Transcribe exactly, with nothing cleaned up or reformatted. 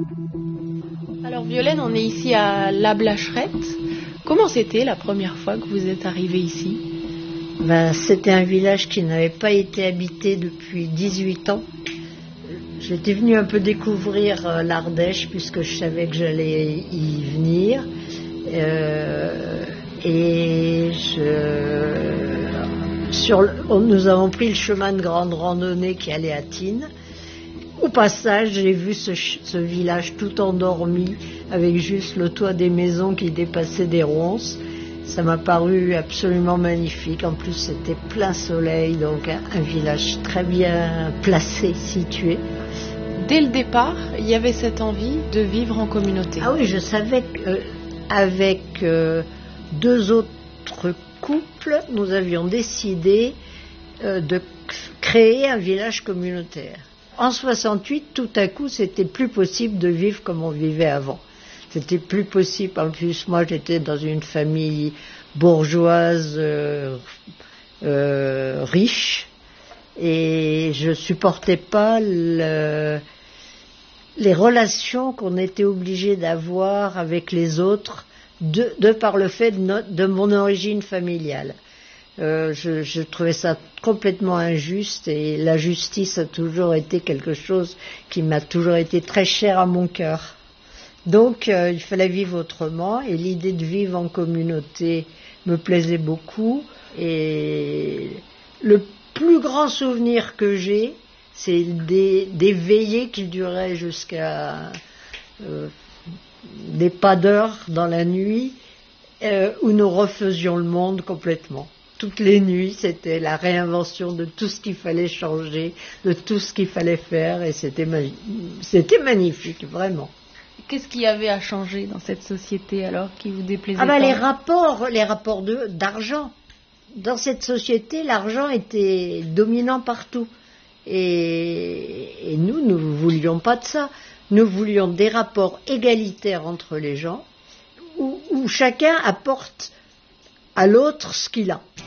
Alors Violaine, on est ici à La Blacherette. Comment c'était la première fois que vous êtes arrivée ici ? Ben, c'était un village qui n'avait pas été habité depuis dix-huit ans. J'étais venue un peu découvrir euh, l'Ardèche puisque je savais que j'allais y venir. Euh, et je, sur le, nous avons pris le chemin de grande randonnée qui allait à Tignes. Au passage, j'ai vu ce, ce village tout endormi avec juste le toit des maisons qui dépassait des ronces. Ça m'a paru absolument magnifique. En plus, c'était plein soleil, donc un, un village très bien placé, situé. Dès le départ, il y avait cette envie de vivre en communauté. Ah oui, je savais qu'avec euh, euh, deux autres couples, nous avions décidé euh, de créer un village communautaire. En soixante-huit, tout à coup, c'était plus possible de vivre comme on vivait avant. C'était plus possible. En plus, moi, j'étais dans une famille bourgeoise euh, euh, riche et je supportais pas le, les relations qu'on était obligé d'avoir avec les autres de, de par le fait de, no, de mon origine familiale. Euh, je, je trouvais ça complètement injuste et la justice a toujours été quelque chose qui m'a toujours été très cher à mon cœur. Donc euh, il fallait vivre autrement et l'idée de vivre en communauté me plaisait beaucoup et le plus grand souvenir que j'ai, c'est des, des veillées qui duraient jusqu'à euh, des pas d'heure dans la nuit euh, où nous refaisions le monde complètement. Toutes les nuits, c'était la réinvention de tout ce qu'il fallait changer, de tout ce qu'il fallait faire, et c'était, magi- c'était magnifique, vraiment. Qu'est-ce qu'il y avait à changer dans cette société alors qui vous déplaisait Ah ben tant ? les rapports, les rapports de, d'argent. Dans cette société, l'argent était dominant partout. Et, et nous, nous ne voulions pas de ça. Nous voulions des rapports égalitaires entre les gens, où, où chacun apporte à l'autre ce qu'il a.